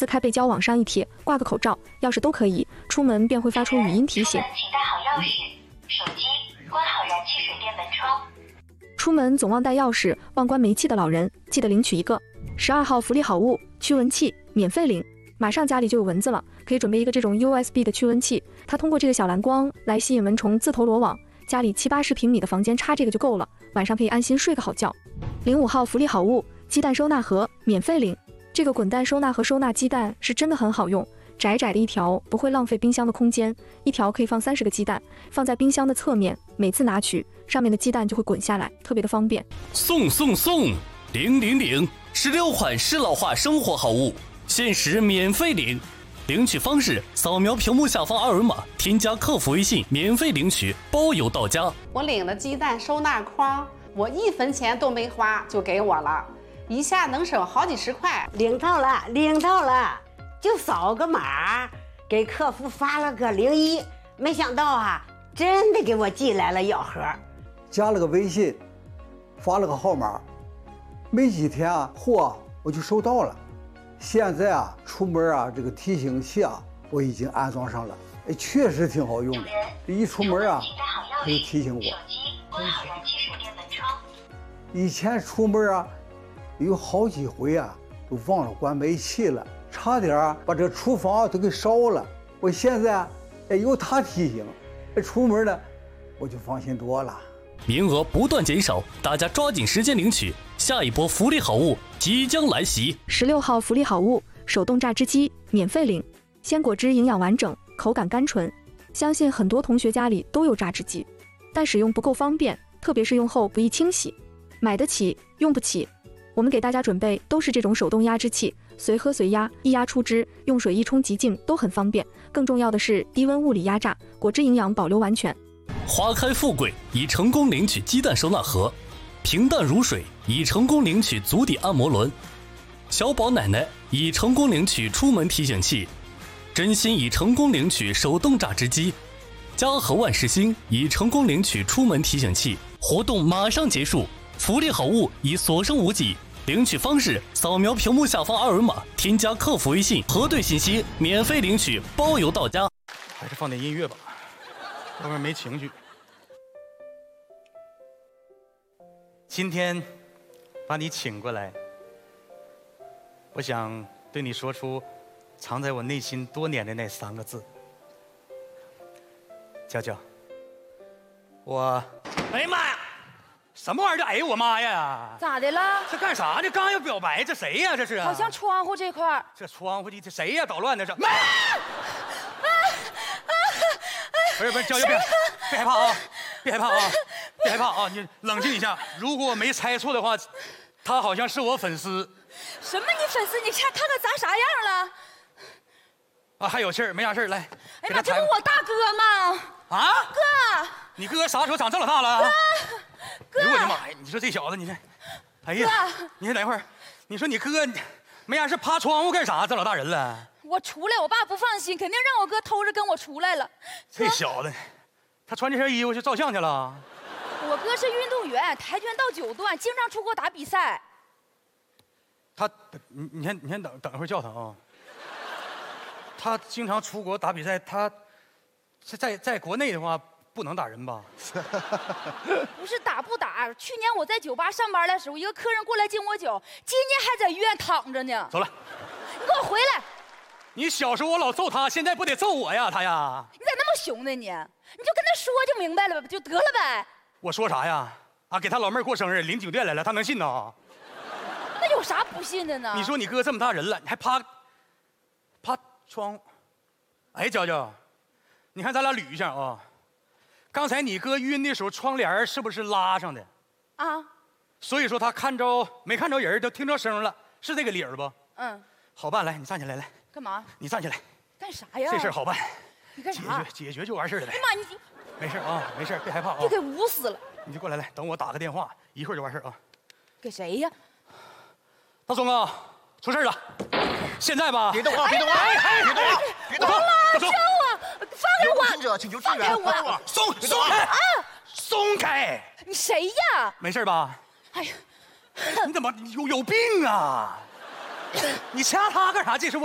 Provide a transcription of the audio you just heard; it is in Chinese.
撕开背胶往上一贴，挂个口罩、钥匙都可以，出门便会发出语音提醒。 请带好钥匙、手机，关好燃气水电门窗。 出门总忘带钥匙、忘关煤气的老人，记得领取一个。12号福利好物，驱蚊器，免费领。马上家里就有蚊子了，可以准备一个这种 USB 的驱蚊器，它通过这个小蓝光来吸引蚊虫自投罗网。家里70-80平米的房间插这个就够了，晚上可以安心睡个好觉。05号福利好物，鸡蛋收纳盒，免费领。这个滚蛋收纳盒收纳鸡蛋是真的很好用，窄窄的一条，不会浪费冰箱的空间，一条可以放30个鸡蛋，放在冰箱的侧面，每次拿取，上面的鸡蛋就会滚下来，特别的方便。 送！16款适老化生活好物，限时免费领。领取方式：扫描屏幕下方二维码，添加客服微信，免费领取，包邮到家。 我领了鸡蛋收纳筐，我1分钱都没花就给我了，一下能省好几十块。 领到了，就扫个码，给客服发了个01，没想到啊，真的给我寄来了药盒， 加了个微信，发了个号码，没几天啊，货我就收到了。现在啊，出门啊，这个提醒器啊，我已经安装上了，确实挺好用的。一出门啊，它就提醒我。 手机关好燃气水电门窗。 以前出门啊，有好几回啊，都忘了关煤气了，差点把这厨房都给烧了。我现在啊，有它提醒，出门呢，我就放心多了。 名额不断减少，大家抓紧时间领取，下一波福利好物即将来袭。 16号福利好物，手动榨汁机，免费领。鲜果汁营养完整，口感甘醇，相信很多同学家里都有榨汁机，但使用不够方便，特别是用后不易清洗，买得起用不起。我们给大家准备都是这种手动压汁器，随喝随压，一压出汁，用水一冲即净，都很方便。更重要的是低温物理压榨，果汁营养保留完全。 花开富贵已成功领取鸡蛋收纳盒，平淡如水已成功领取足底按摩轮，小宝奶奶已成功领取出门提醒器，真心已成功领取手动榨汁机，嘉禾万事兴已成功领取出门提醒器。活动马上结束，福利好物已所剩无几。领取方式：扫描屏幕下方二维码，添加客服微信，核对信息，免费领取，包邮到家。 还是放点音乐吧，要不然没情绪。今天把你请过来，我想对你说出藏在我内心多年的那3个字：娇娇。哎呀妈呀！什么玩意儿？哎呦我妈呀！ 咋的了？ 这干啥呢？刚要表白，这谁呀？这是？ 好像窗户这块儿。 这窗户这谁呀？捣乱的这。妈！不是，娇娇，别害怕啊！别害怕啊！别害怕啊！你冷静一下。如果我没猜错的话，他好像是我粉丝。 什么？你粉丝？你看看咱啥样了？ 啊，还有气儿，没啥事儿，来。 哎呀妈，这不我大哥吗？ 啊， 哥！ 你哥啥时候长这么大了？ 哥！ 哎呦我的妈呀！你说这小子，你看，哎呀，你先等一会儿。你说你哥没啥事爬窗户干啥？这老大人了。 我出来，我爸不放心，肯定让我哥偷着跟我出来了。 这小子，他穿这身衣服去照相去了。 我哥是运动员，跆拳道9段，经常出国打比赛。 他，你先等一会儿叫他啊。他经常出国打比赛，他在国内的话不能打人吧？ 不是打不打，去年我在酒吧上班的时候，一个客人过来敬我酒，今年还在医院躺着呢。 走了， 你给我回来！ 你小时候我老揍他，现在不得揍我呀？他呀， 你咋那么凶呢你？你就跟他说就明白了呗，就得了呗。 我说啥呀？啊，给他老妹儿过生日，领酒店来了，他能信呐？ 那有啥不信的呢？ 你说你哥这么大人了，你还趴窗户？哎，娇娇，你看咱俩捋一下啊。刚才你哥晕的时候，窗帘是不是拉上的？ 啊。 所以说他没看着人，都听着声了，是这个理儿不？ 嗯。 好办，来，你站起来，来。 干嘛？ 你站起来。 干啥呀？ 这事儿好办。 你干啥？ 解决就完事儿了呗。 哎妈，你没事啊，没事，别害怕啊。 就给捂死了。 你就过来，来，等我打个电话，一会儿就完事儿啊。 给谁呀？ 大松啊，出事了！现在吧。 别动啊！别动啊！别动啊！ 救我！放开我！ 请者请求支援！ 放开我！ 松开！松开！ 你谁呀？ 没事吧？ 哎呀， 你怎么有病啊？你掐他干啥？这是我。